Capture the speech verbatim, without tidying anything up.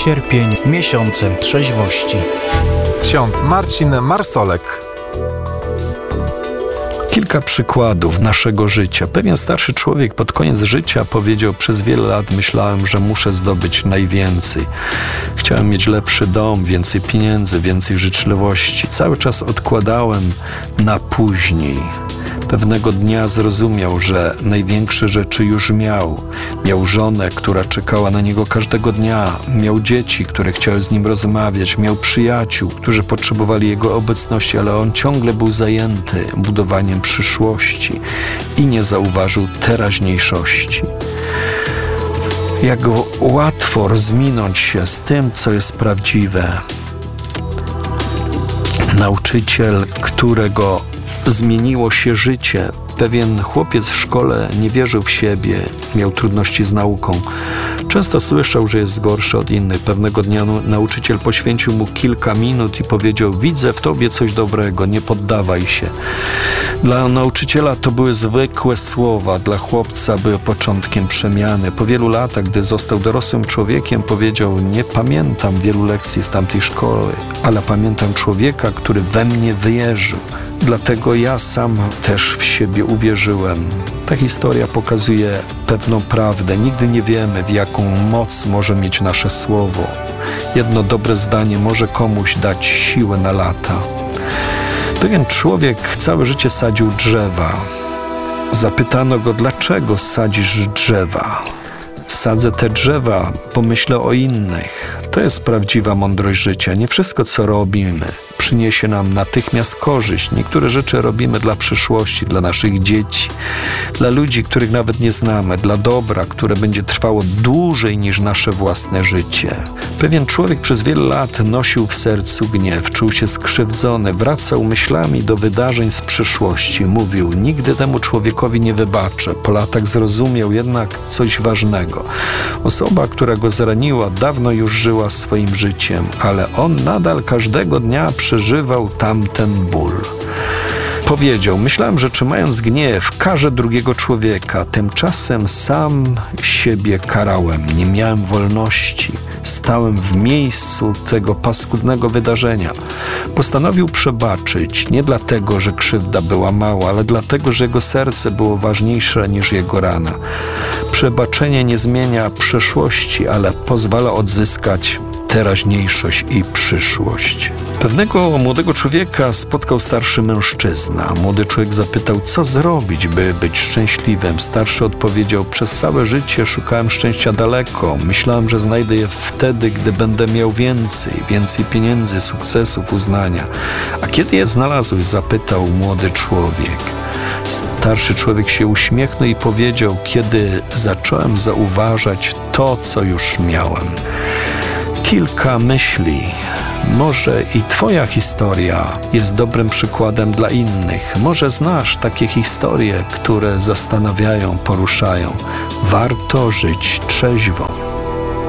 Sierpień miesiącem trzeźwości. Ksiądz Marcin Marsolek. Kilka przykładów naszego życia. Pewien starszy człowiek pod koniec życia powiedział: przez wiele lat myślałem, że muszę zdobyć najwięcej. Chciałem mieć lepszy dom, więcej pieniędzy, więcej życzliwości. Cały czas odkładałem na później. Pewnego dnia zrozumiał, że największe rzeczy już miał. Miał żonę, która czekała na niego każdego dnia. Miał dzieci, które chciały z nim rozmawiać. Miał przyjaciół, którzy potrzebowali jego obecności, ale on ciągle był zajęty budowaniem przyszłości i nie zauważył teraźniejszości. Jak łatwo rozminąć się z tym, co jest prawdziwe. Nauczyciel, którego zmieniło się życie. Pewien chłopiec w szkole nie wierzył w siebie, miał trudności z nauką. Często słyszał, że jest gorszy od innych. Pewnego dnia nauczyciel poświęcił mu kilka minut i powiedział: widzę w tobie coś dobrego, nie poddawaj się. Dla nauczyciela to były zwykłe słowa, dla chłopca były początkiem przemiany. Po wielu latach, gdy został dorosłym człowiekiem, powiedział: nie pamiętam wielu lekcji z tamtej szkoły, ale pamiętam człowieka, który we mnie wierzył. Dlatego ja sam też w siebie uwierzyłem. Ta historia pokazuje pewną prawdę. Nigdy nie wiemy, w jaką moc może mieć nasze słowo. Jedno dobre zdanie może komuś dać siłę na lata. Pewien człowiek całe życie sadził drzewa. Zapytano go: dlaczego sadzisz drzewa? Sadzę te drzewa, bo myślę o innych. To jest prawdziwa mądrość życia. Nie wszystko, co robimy, przyniesie nam natychmiast korzyść. Niektóre rzeczy robimy dla przyszłości, dla naszych dzieci, dla ludzi, których nawet nie znamy, dla dobra, które będzie trwało dłużej niż nasze własne życie. Pewien człowiek przez wiele lat nosił w sercu gniew, czuł się skrzywdzony, wracał myślami do wydarzeń z przyszłości. Mówił: nigdy temu człowiekowi nie wybaczę. Po latach zrozumiał jednak coś ważnego. Osoba, która go zraniła, dawno już żyła swoim życiem, ale on nadal każdego dnia przeżywał tamten ból. Powiedział: myślałem, że trzymając gniew, karzę drugiego człowieka. Tymczasem sam siebie karałem. Nie miałem wolności. Stałem w miejscu tego paskudnego wydarzenia. Postanowił przebaczyć, nie dlatego, że krzywda była mała, ale dlatego, że jego serce było ważniejsze niż jego rana. Przebaczenie nie zmienia przeszłości, ale pozwala odzyskać teraźniejszość i przyszłość. Pewnego młodego człowieka spotkał starszy mężczyzna. Młody człowiek zapytał: co zrobić, by być szczęśliwym? Starszy odpowiedział: przez całe życie szukałem szczęścia daleko. Myślałem, że znajdę je wtedy, gdy będę miał więcej, więcej pieniędzy, sukcesów, uznania. A kiedy je znalazłeś? Zapytał młody człowiek. Starszy człowiek się uśmiechnął i powiedział: kiedy zacząłem zauważać to, co już miałem. Kilka myśli. Może i twoja historia jest dobrym przykładem dla innych. Może znasz takie historie, które zastanawiają, poruszają. Warto żyć trzeźwo.